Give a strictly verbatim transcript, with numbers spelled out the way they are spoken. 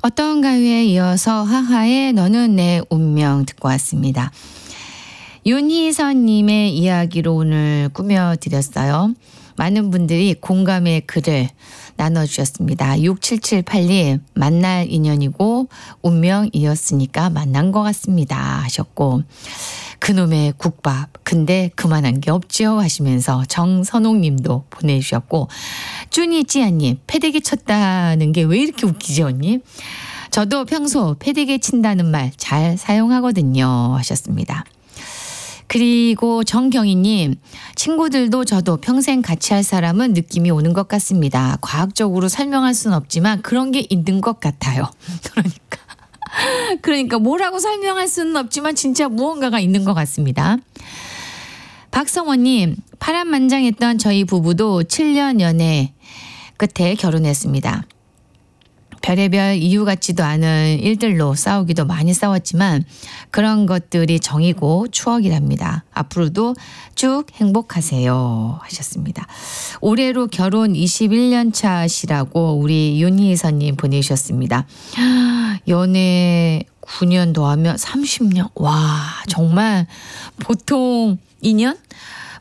어떤가요에 이어서 하하의 너는 내 운명 듣고 왔습니다. 윤희선님의 이야기로 오늘 꾸며드렸어요. 많은 분들이 공감의 글을 나눠주셨습니다. 육칠칠팔님 만날 인연이고 운명이었으니까 만난 것 같습니다 하셨고, 그놈의 국밥 근데 그만한 게 없지요 하시면서 정선옥님도 보내주셨고, 쭈니찌아님 패대기 쳤다는 게 왜 이렇게 웃기죠 언니? 저도 평소 패대기 친다는 말 잘 사용하거든요 하셨습니다. 그리고 정경희님, 친구들도 저도 평생 같이 할 사람은 느낌이 오는 것 같습니다. 과학적으로 설명할 수는 없지만 그런 게 있는 것 같아요. 그러니까 그러니까 뭐라고 설명할 수는 없지만 진짜 무언가가 있는 것 같습니다. 박성원님, 파란만장했던 저희 부부도 칠 년 연애 끝에 결혼했습니다. 별의별 이유 같지도 않은 일들로 싸우기도 많이 싸웠지만 그런 것들이 정이고 추억이랍니다. 앞으로도 쭉 행복하세요 하셨습니다. 올해로 결혼 이십일 년 차시라고 우리 윤희선님 보내주셨습니다. 연애 구 년 더하면 삼십 년. 와, 정말 보통 이 년?